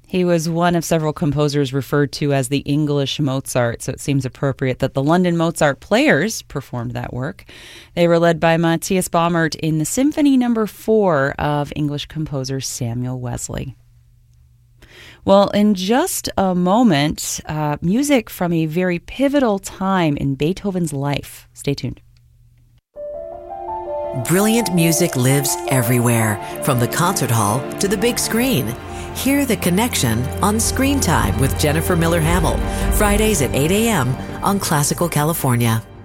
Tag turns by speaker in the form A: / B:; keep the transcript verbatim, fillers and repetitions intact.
A: He was one of several composers referred to as the English Mozart, so it seems appropriate that the London Mozart Players performed that work. They were led by Matthias Baumert in the Symphony Number Four of English composer Samuel Wesley. Well, in just a moment, uh, music from a very pivotal time in Beethoven's life. Stay tuned.
B: Brilliant music lives everywhere, from the concert hall to the big screen. Hear the connection on Screen Time with Jennifer Miller Hamill, Fridays at eight a.m. on Classical California.